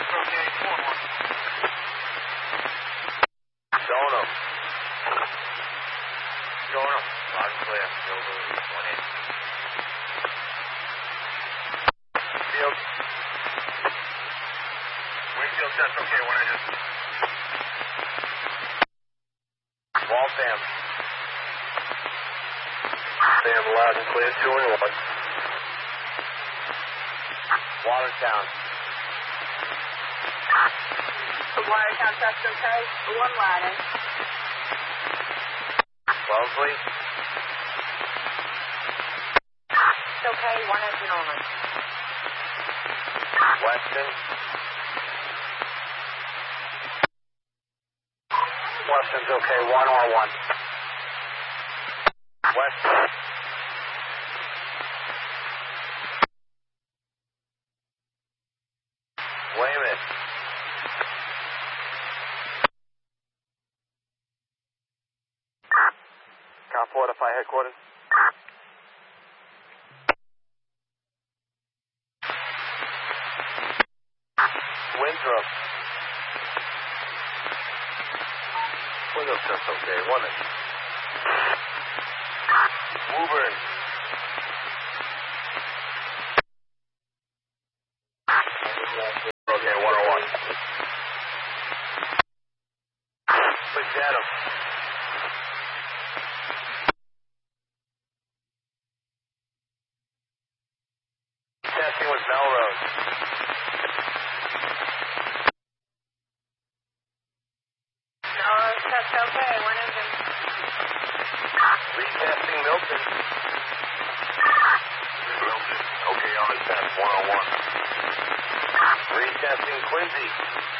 okay. 4-1. Showing them. Showing them. Loud and clear. Field 1-8. Field. Wingfield test okay, 1-8. Wall Sam. Sam loud and clear, 2-1. Watertown. Watertown test okay, 1 ladder. Wellesley. It's okay, 1 engine only. Weston. Weston's okay, 1-1. Weston. Weymouth. Count Fortify headquarters. Winthrop. Winthrop test okay, 1-8. Woburn. Okay, 1-1. Push Adam. Testing with Melrose. Melrose test okay, 1 engine. Retesting Milton. Milton, okay on the test, 1-1. Retesting Quincy.